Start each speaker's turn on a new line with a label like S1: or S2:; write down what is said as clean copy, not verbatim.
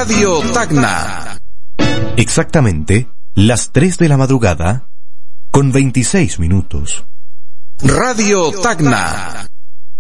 S1: Radio Tacna.
S2: Exactamente las 3 de la madrugada, con 26 minutos.
S1: Radio Tacna.